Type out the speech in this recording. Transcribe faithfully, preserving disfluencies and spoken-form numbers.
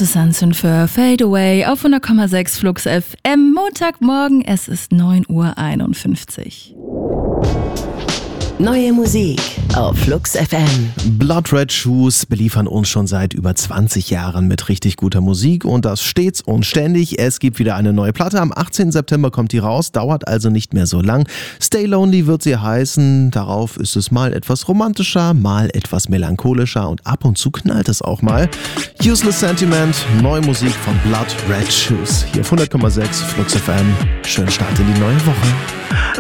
Susanne Sünfer, Fade Away auf hundert Komma sechs Flux F M. Montagmorgen, es ist neun Uhr einundfünfzig. Neue Musik auf Flux F M. Blood Red Shoes beliefern uns schon seit über zwanzig Jahren mit richtig guter Musik und das stets und ständig. Es gibt wieder eine neue Platte. Am achtzehnten September kommt die raus, dauert also nicht mehr so lang. Stay Lonely wird sie heißen. Darauf ist es mal etwas romantischer, mal etwas melancholischer und ab und zu knallt es auch mal. Useless Sentiment, neue Musik von Blood Red Shoes. Hier auf hundert Komma sechs Flux F M. Schönen Start in die neue Woche.